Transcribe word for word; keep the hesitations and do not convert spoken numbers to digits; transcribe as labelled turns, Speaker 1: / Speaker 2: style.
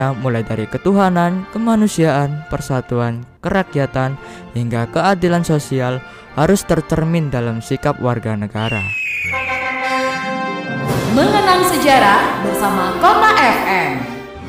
Speaker 1: mulai dari ketuhanan, kemanusiaan, persatuan, kerakyatan, hingga keadilan sosial harus tercermin dalam sikap warga negara.
Speaker 2: Mengenang sejarah bersama Kota F M.